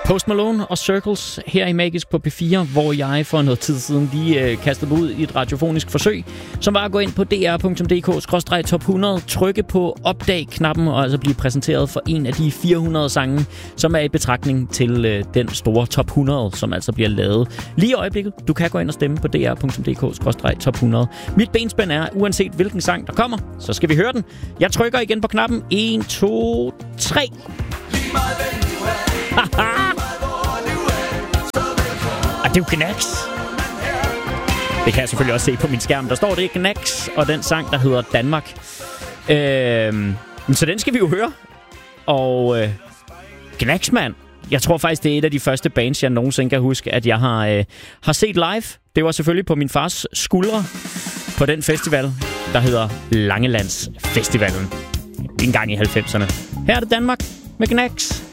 Post Malone og Circles her i Magisk på P4, hvor jeg for noget tid siden lige kastede mig ud i et radiofonisk forsøg, som var at gå ind på dr.dk/top 100, trykke på opdag-knappen og altså blive præsenteret for en af de 400 sange, som er i betragtning til den store top 100, som altså bliver lavet lige i øjeblikket. Du kan gå ind og stemme på dr.dk/top 100. Mit benspænd er, uanset hvilken sang der kommer, så skal vi høre den. Jeg trykker igen på knappen. 1, 2, 3. Det er jo Knacks. Det kan jeg selvfølgelig også se på min skærm. Der står det Knacks, og den sang, der hedder Danmark. Så den skal vi jo høre. Og Knacks, mand. Jeg tror faktisk, det er et af de første bands, jeg nogensinde kan huske, at jeg har set live. Det var selvfølgelig på min fars skuldre på den festival, der hedder Langelandsfestivalen. En gang i 90'erne. Her er det Danmark med Knacks.